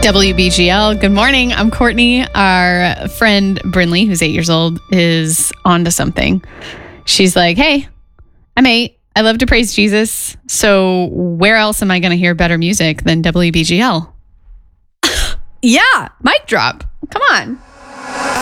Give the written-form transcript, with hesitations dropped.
WBGL. Good morning. I'm Courtney. Our friend Brinley, who's 8 years old, is onto something. She's like, hey, I'm 8. I love to praise Jesus. So where else am I going to hear better music than WBGL? Yeah, mic drop. Come on.